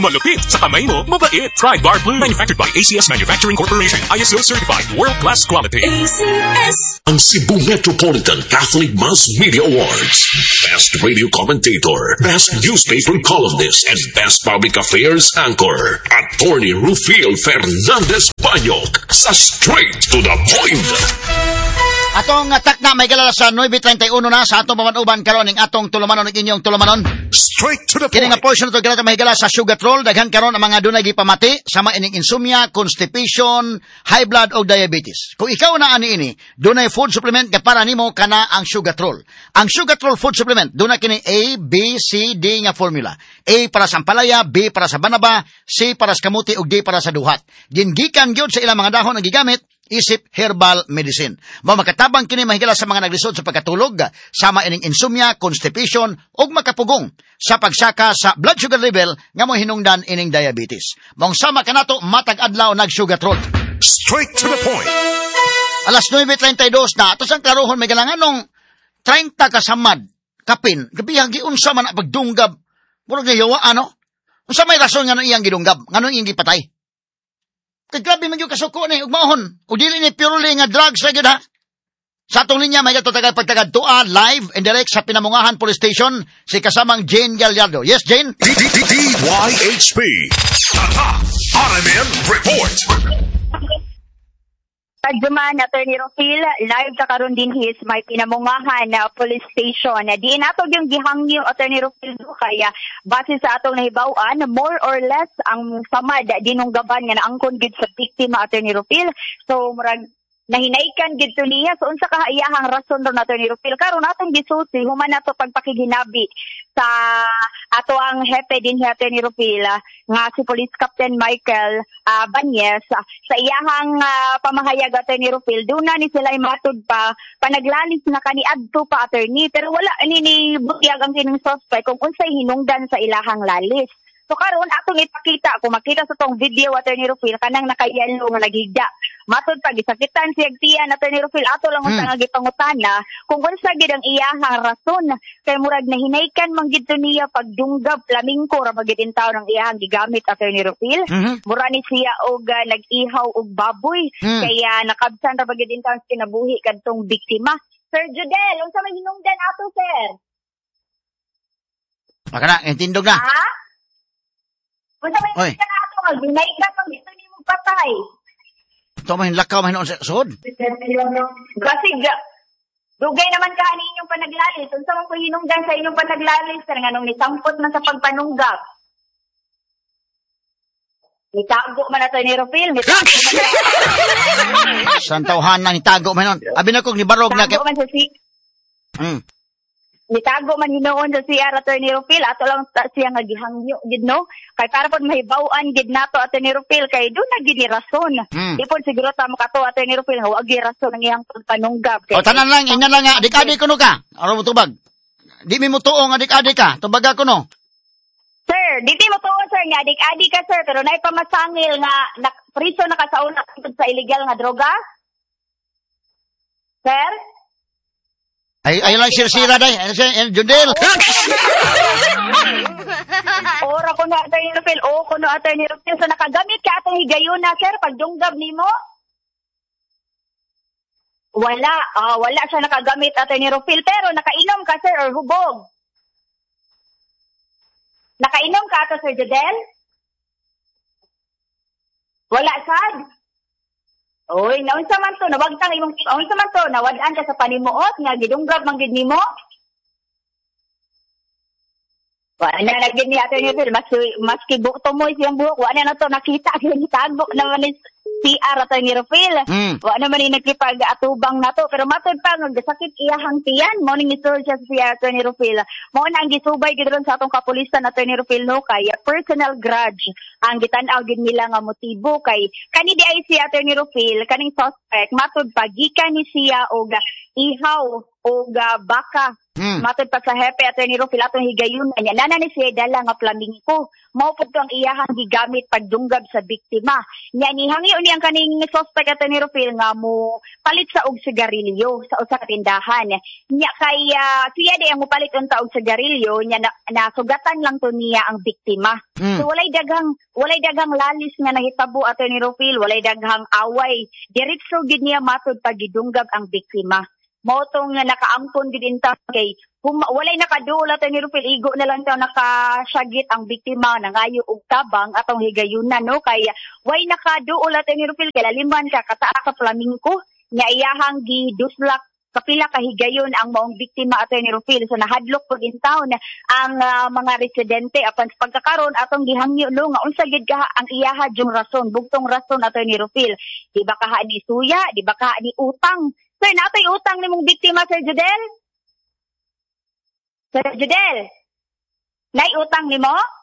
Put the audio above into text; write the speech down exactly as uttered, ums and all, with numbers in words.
Malupit sa kamay mo, mabait. Try Bar Blue. Manufactured by A C S Manufacturing Corporation. I S O certified. World-class quality. A C S. Ang Cebu Metropolitan Catholic Mass Media Awards. Best Radio Commentator, Best Newspaper Columnist, and Best Public Affairs Anchor. Attorney Rufil Fernandez Banyok sa Straight to the Point. Atong atak na may galala sa nine thirty-one na sa atong pamanuban karon ning atong tulumanon ning inyong tulumanon. Straight to the Kini nga point. portion ito galata mahigala sa sugar roll daghan karon ang mga dunay gipamati sama ining insomnia, constipation, high blood o diabetes. Kung ikaw na ani ini, dunay food supplement nga para nimo kana ang sugar roll. Ang sugar roll food supplement dunay kini A, B, C, D nga formula. A para sa ampalaya, B para sa banaba, C para sa kamuti ug D para sa duhat. Gingikan gyud sa ilang mga dahon nga gigamit isip herbal medicine. Mao makatabang kini mahigala sa mga naglisod sa pagkatulog, sama ining insomnia, constipation ug makapugong sa pagsaka sa blood sugar level nga mo hinungdan ining diabetes. Mao sama kanato matag adlaw nag sugar roll. Straight to the point. Alas nine thirty-two na ato sang klarohon may galanganong thirty ka samad kapin. Gabihang giunsa man ang pagdunggab. Murag yawa ano? Unsa may rason nga iyang gidunggab? Nganong iyang gipatay? Kay grabe man yung kasuko ni ugmahon. O dili ni purely nga drugs ra gyud ha. Sa atong linya may tagal pagtagad tuwa live and direct sa Pinamungahan Police Station si kasamang Jane Gallardo. Yes, Jane? D Y H P. Tata. R M N Report. Pagduman, Attorney Rufil, live ka karon din his may Pinamungahan na police station. Di natog yung gihangyo, Attorney Rufil, kaya base sa atong nahibawan, more or less ang samad dinunggaban nga naangkon gid sa biktima, Attorney Rufil. So, murag nahinaikan gid to niya. So, unsa kahaiyahang rason ron, Attorney Rufil? Karon atong gisusi, human nato pagpakiginabi sa ato ang hepe din ni Attorney Rufil, nga si Police Captain Michael uh, Banyes, uh, sa iyahang uh, pamahayag, Attorney Rufil, doon na ni sila matod pa, panaglalis na kaniadto pa, Attorney, pero wala ni ni butyag ang kining suspect kung unsay hinungdan sa ilahang lalis. So karon atong ipakita, kung makita sa tong video, Attorney Rufil, kanang nakayelo nga naghigda. Matod pa gisakitan si Agtian, Attorney Rufil, ato lang unsa nga gipangutana kung unsa gid ang iyahang rason kay murag nahinaykan man gid to niya pagdunggab flamingo ra bagid in taon ang iyahang gigamit, Attorney Rufil. Mm-hmm. Mura ni siya og uh, nag-ihaw og baboy mm. kaya nakabsan ra bagid in taon kinabuhi kadtong biktima. Sir Judel, unsa man hinungdan ato, sir? Baka na, intindog na. Ha? Unsa man hinungdan ato? Ginaykan man dito nimo patay. Ito man lakaw man sa sud. Kasi dugay naman ka ani inyong panaglalis. Unsa man ko hinungdan sa inyong panaglalis sir nganong nisampot man sa pagpanunggab. Nitago man ato ni Rufil, nitago man. Santawhan na nitago man nun. Abi na kog ni barog na. Nitago man sa si. Hmm. Nitago man hinoon sa C R, Attorney Rufil, ato lang siya nga gihangyo gid no. Kay para pod mahibaw-an gid nato, Attorney Rufil, kay do na gid ni rason. Hmm. Di pod siguro ta makato, Attorney Rufil, nga wa gid rason ang iyang pagpanunggab. O tanan lang, ina lang nga adik-adik kuno ka. Araw mo tubag. Di mi mo tuong adik-adik ka. Tubaga kuno. Sir, di ti mo tuon sir nga adik-adik ka sir, pero nay pamasangil nga na, priso na ka sa una sa illegal nga droga. Sir? Ay, ay lang sir-sira day. Ay, sir, Judel. Ora ko na, Attorney Rufil. O, ko na, Attorney Rufil. So, nakagamit ka atong higayon na, sir, pagdunggab ni mo? Wala. Ah, wala siya nakagamit, Attorney Rufil. Pero, nakainom ka, sir, or hubog? Nakainom ka ato, Sir Judel? Wala, sad? Oy, naunsa man to, nawagtang imong unsa man to, nawadaan ka sa panimuot nga gidunggab man gid nimo. Wa na lagi ni Attorney Rufil, mas maski buto mo siyang buhok, wa na to nakita gyud ni tago naman ni C R, Attorney Rufil. Mm. Wa naman ni nakipag-atubang nato, pero matod pa nga gasakit iyahang tiyan mo ning istorya sa C R, Attorney Rufil. Mao na ang gisubay gid ron sa atong kapulisan, Attorney Rufil, no, kay personal grudge ang gitan-aw gid nila nga motibo kay kani di ay si Attorney Rufil kaning suspect matod pa gikan ni siya og ihaw o uh, baka. Hmm. Matod pa sa hepe Attorney Rufil atong higayunan niya. Nana ni siya dala nga flamingo. Mao pud ang iyahang gigamit pagdunggab sa biktima. Nya ni hangyo ni ang kaning suspect Attorney Rufil nga mo palit sa og sigarilyo sa usa ka tindahan. Nya kay uh, siya di ang mopalit unta og sigarilyo nya na, nasugatan lang to niya ang biktima. Hmm. So walay daghang walay daghang lalis nga nahitabo Attorney Rufil, walay daghang away. Diretso gid niya matod pagidunggab ang biktima. Motong nga nakaangkon gid inta kay huma, walay nakaduol Attorney Rufil, igo na lang taw nakasyagit ang biktima nangayo og tabang atong higayunan no kay way nakaduol Attorney Rufil kay laliman ka kataas sa flamingo nya iyahang giduslak kapila ka higayon ang maong biktima Attorney Rufil. So nahadlok pud in town ang uh, mga residente apan sa pagkakaron atong gihangyo no nga unsa gid ka ang iyaha jung rason bugtong rason Attorney Rufil. Di ba ka ni suya, di ba ka ni utang. Sir, natay utang ni mong biktima, Sir Judel? Sir Judel, nay utang ni mo?